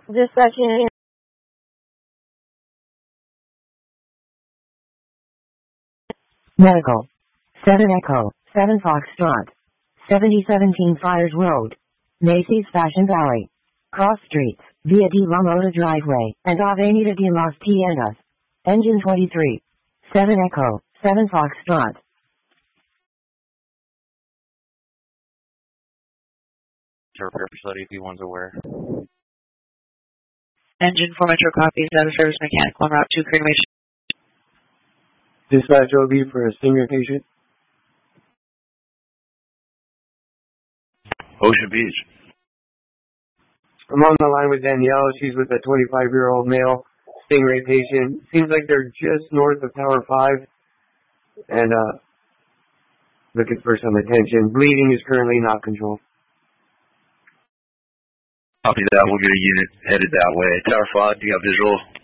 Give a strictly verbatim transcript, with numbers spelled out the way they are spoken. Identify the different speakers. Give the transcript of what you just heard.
Speaker 1: Dispatching.
Speaker 2: Medical. seven Echo, seven Foxtrot. seventy seventeen Fires Road. Macy's Fashion Valley. Cross Streets, via de la Mota Driveway, and Avenida de las Tiendas. Engine twenty-three. seven Echo, seven Foxtrot.
Speaker 3: Repair facility if anyone's aware.
Speaker 4: Engine four Metro copies, out of service mechanical on route two cremation.
Speaker 5: Dispatch O B for a senior patient.
Speaker 3: Ocean Beach.
Speaker 5: I'm on the line with Danielle. She's with a twenty-five-year-old male Stingray patient. Seems like they're just north of Tower five. And, uh, looking for some attention. Bleeding is currently not controlled.
Speaker 3: Copy that. We'll get a unit headed that way. Tower five, do you have visual?